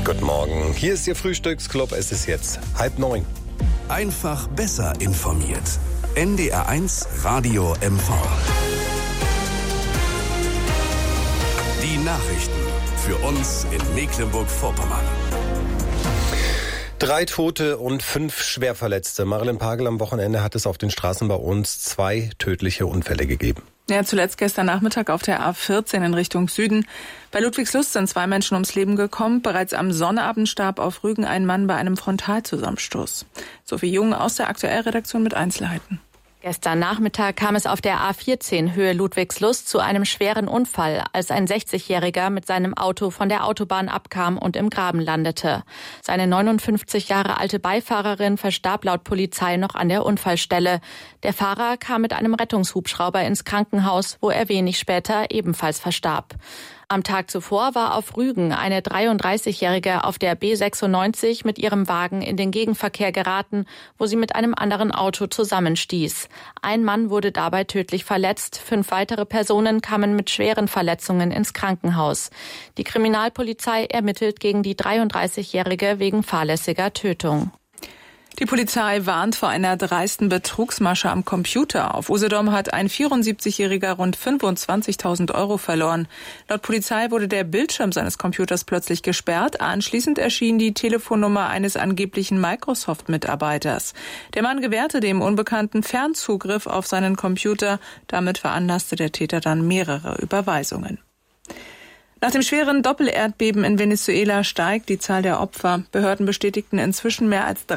Guten Morgen. Hier ist Ihr Frühstücksclub. Es ist jetzt 8:30. Einfach besser informiert. NDR1 Radio MV. Die Nachrichten für uns in Mecklenburg-Vorpommern. 3 Tote und 5 Schwerverletzte. Marilyn Pagel, am Wochenende hat es auf den Straßen bei uns 2 tödliche Unfälle gegeben. Ja, zuletzt gestern Nachmittag auf der A14 in Richtung Süden. Bei Ludwigslust sind 2 Menschen ums Leben gekommen. Bereits am Sonnabend starb auf Rügen ein Mann bei einem Frontalzusammenstoß. Sophie Jung aus der Aktuellredaktion mit Einzelheiten. Gestern Nachmittag kam es auf der A14 Höhe Ludwigslust zu einem schweren Unfall, als ein 60-Jähriger mit seinem Auto von der Autobahn abkam und im Graben landete. Seine 59 Jahre alte Beifahrerin verstarb laut Polizei noch an der Unfallstelle. Der Fahrer kam mit einem Rettungshubschrauber ins Krankenhaus, wo er wenig später ebenfalls verstarb. Am Tag zuvor war auf Rügen eine 33-Jährige auf der B96 mit ihrem Wagen in den Gegenverkehr geraten, wo sie mit einem anderen Auto zusammenstieß. Ein Mann wurde dabei tödlich verletzt, 5 weitere Personen kamen mit schweren Verletzungen ins Krankenhaus. Die Kriminalpolizei ermittelt gegen die 33-Jährige wegen fahrlässiger Tötung. Die Polizei warnt vor einer dreisten Betrugsmasche am Computer. Auf Usedom hat ein 74-Jähriger rund 25.000 Euro verloren. Laut Polizei wurde der Bildschirm seines Computers plötzlich gesperrt. Anschließend erschien die Telefonnummer eines angeblichen Microsoft-Mitarbeiters. Der Mann gewährte dem Unbekannten Fernzugriff auf seinen Computer. Damit veranlasste der Täter dann mehrere Überweisungen. Nach dem schweren Doppelerdbeben in Venezuela steigt die Zahl der Opfer. Behörden bestätigten inzwischen mehr als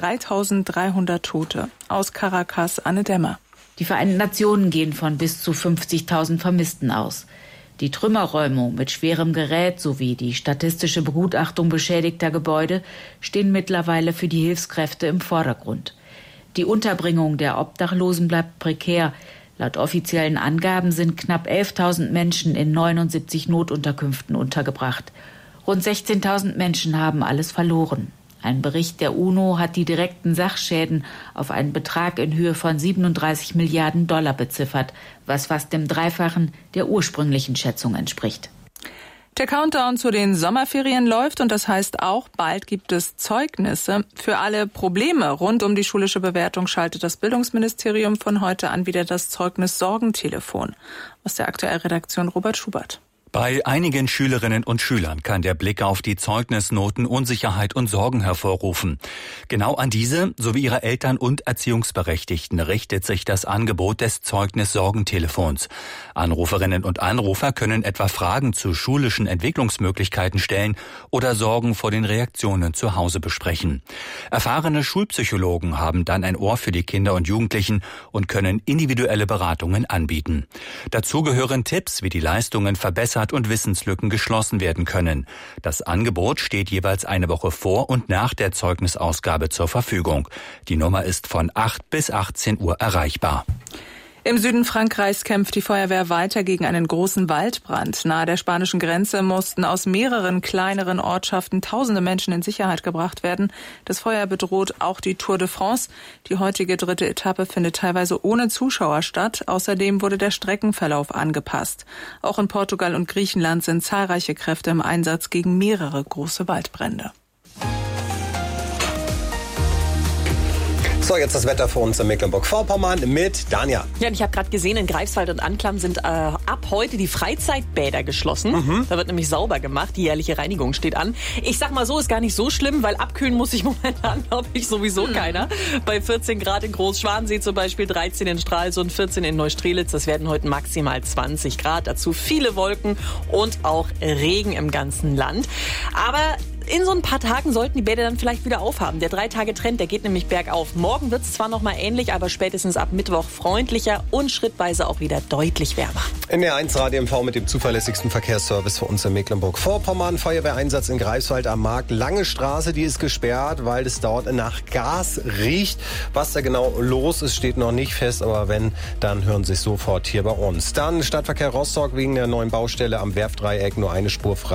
3.300 Tote. Aus Caracas, Anne Dämmer. Die Vereinten Nationen gehen von bis zu 50.000 Vermissten aus. Die Trümmerräumung mit schwerem Gerät sowie die statistische Begutachtung beschädigter Gebäude stehen mittlerweile für die Hilfskräfte im Vordergrund. Die Unterbringung der Obdachlosen bleibt prekär. Laut offiziellen Angaben sind knapp 11.000 Menschen in 79 Notunterkünften untergebracht. Rund 16.000 Menschen haben alles verloren. Ein Bericht der UNO hat die direkten Sachschäden auf einen Betrag in Höhe von 37 Milliarden $, beziffert, was fast dem Dreifachen der ursprünglichen Schätzung entspricht. Der Countdown zu den Sommerferien läuft und das heißt auch, bald gibt es Zeugnisse. Für alle Probleme rund um die schulische Bewertung schaltet das Bildungsministerium von heute an wieder das Zeugnis-Sorgentelefon. Aus der Aktuellredaktion Robert Schubert. Bei einigen Schülerinnen und Schülern kann der Blick auf die Zeugnisnoten Unsicherheit und Sorgen hervorrufen. Genau an diese sowie ihre Eltern und Erziehungsberechtigten richtet sich das Angebot des Zeugnis-Sorgentelefons. Anruferinnen und Anrufer können etwa Fragen zu schulischen Entwicklungsmöglichkeiten stellen oder Sorgen vor den Reaktionen zu Hause besprechen. Erfahrene Schulpsychologen haben dann ein Ohr für die Kinder und Jugendlichen und können individuelle Beratungen anbieten. Dazu gehören Tipps, wie die Leistungen verbessert und Wissenslücken geschlossen werden können. Das Angebot steht jeweils eine Woche vor und nach der Zeugnisausgabe zur Verfügung. Die Nummer ist von 8 bis 18 Uhr erreichbar. Im Süden Frankreichs kämpft die Feuerwehr weiter gegen einen großen Waldbrand. Nahe der spanischen Grenze mussten aus mehreren kleineren Ortschaften tausende Menschen in Sicherheit gebracht werden. Das Feuer bedroht auch die Tour de France. Die heutige 3. Etappe findet teilweise ohne Zuschauer statt. Außerdem wurde der Streckenverlauf angepasst. Auch in Portugal und Griechenland sind zahlreiche Kräfte im Einsatz gegen mehrere große Waldbrände. So, jetzt das Wetter für uns in Mecklenburg-Vorpommern mit Danja. Ja, und ich habe gerade gesehen, in Greifswald und Anklam sind ab heute die Freizeitbäder geschlossen. Da wird nämlich sauber gemacht, die jährliche Reinigung steht an. Ich sag mal so, ist gar nicht so schlimm, weil abkühlen muss sich momentan, glaube ich, sowieso keiner. Bei 14 Grad in Großschwansee zum Beispiel, 13 in Stralsund, 14 in Neustrelitz. Das werden heute maximal 20 Grad. Dazu viele Wolken und auch Regen im ganzen Land. Aber in so ein paar Tagen sollten die Bäder dann vielleicht wieder aufhaben. Der 3-Tage-Trend, der geht nämlich bergauf. Morgen wird es zwar noch mal ähnlich, aber spätestens ab Mittwoch freundlicher und schrittweise auch wieder deutlich wärmer. NDR1 Radio MV mit dem zuverlässigsten Verkehrsservice für uns in Mecklenburg-Vorpommern. Feuerwehreinsatz in Greifswald am Markt. Lange Straße, die ist gesperrt, weil es dort nach Gas riecht. Was da genau los ist, steht noch nicht fest. Aber wenn, dann hören Sie es sofort hier bei uns. Dann Stadtverkehr Rostock wegen der neuen Baustelle am Werftdreieck nur eine Spur frei.